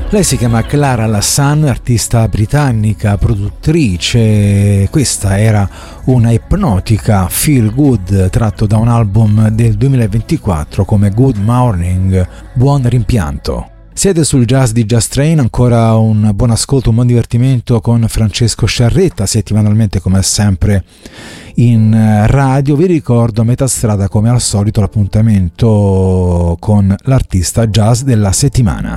Lei si chiama Clara Lassan, artista britannica, produttrice. Questa era una ipnotica feel good tratto da un album del 2024 come Good Morning, buon rimpianto. Siete sul Jazz di Jazz Train, ancora un buon ascolto, un buon divertimento con Francesco Sciarretta, settimanalmente come sempre in radio. Vi ricordo a metà strada come al solito l'appuntamento con l'artista jazz della settimana.